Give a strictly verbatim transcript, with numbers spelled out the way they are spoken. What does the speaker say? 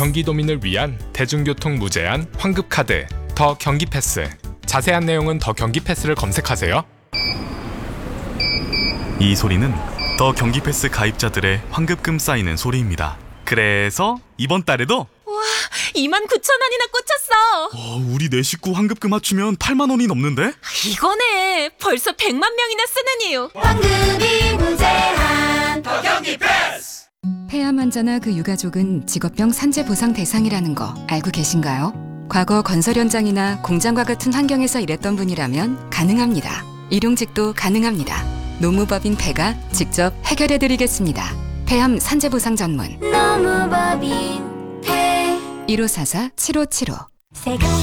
경기도민을 위한 대중교통 무제한 환급카드 더 경기패스. 자세한 내용은 더 경기패스를 검색하세요. 이 소리는 더 경기패스 가입자들의 환급금 쌓이는 소리입니다. 그래서 이번 달에도 이만 구천 원이나 꽂혔어. 어, 우리 네 식구 환급금 합치면 팔만 원이 넘는데? 이거네. 벌써 백만 명이나 쓰는 이유. 환급이 무제한 더 경기 패스! 폐암 환자나 그 유가족은 직업병 산재 보상 대상이라는 거 알고 계신가요? 과거 건설 현장이나 공장과 같은 환경에서 일했던 분이라면 가능합니다. 일용직도 가능합니다. 노무법인 폐가 직접 해결해드리겠습니다. 폐암 산재 보상 전문 노무법인 폐 일오사사 칠오칠오. 세금